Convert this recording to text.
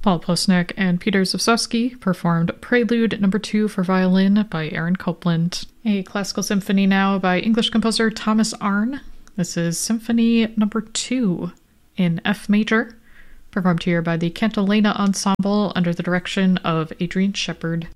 Paul Plosnek and Peter Zasowski performed Prelude No. 2 for violin by Aaron Copland. A classical symphony now by English composer Thomas Arne. This is Symphony No. 2 in F major, performed here by the Cantilena Ensemble under the direction of Adrian Shepard.